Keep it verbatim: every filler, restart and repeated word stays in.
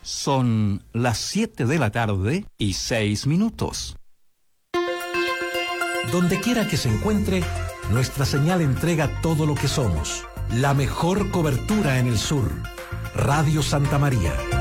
Son las siete de la tarde y seis minutos. Donde quiera que se encuentre, nuestra señal entrega todo lo que somos. La mejor cobertura en el sur. Radio Santa María.